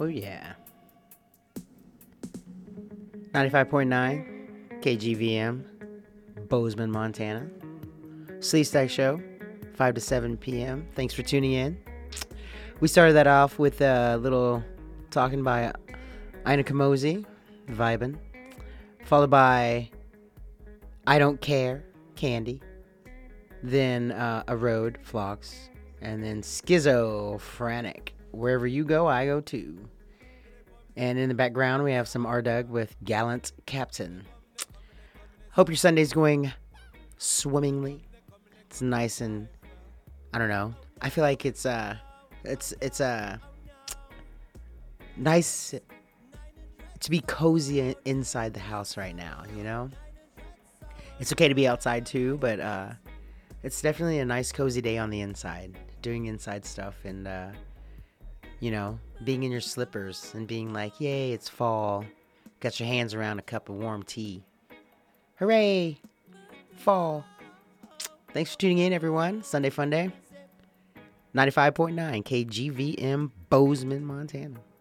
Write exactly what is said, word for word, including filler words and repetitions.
Oh, yeah. ninety-five point nine K G V M, Bozeman, Montana. Sleeve Stack Show, five to seven p.m. Thanks for tuning in. We started that off with a little talking by Ina Kamosi, vibin', followed by I Don't Care, Candy, then uh, A Road, Phlox, and then Schizophrenic. Wherever you go, I go too. And in the background, we have some R-Doug with Gallant Captain. Hope your Sunday's going swimmingly. It's nice and, I don't know, I feel like it's, uh, it's, it's, uh, nice to be cozy inside the house right now, you know? It's okay to be outside too, but, uh, it's definitely a nice cozy day on the inside, doing inside stuff and, uh, you know, being in your slippers and being like, yay, it's fall. Got your hands around a cup of warm tea. Hooray! Fall. Thanks for tuning in, everyone. Sunday Fun Day. ninety-five point nine K G V M, Bozeman, Montana.